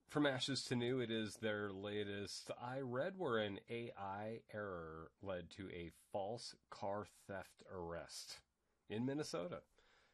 From Ashes to New, it is their latest. I read where an AI error led to a false car theft arrest in Minnesota.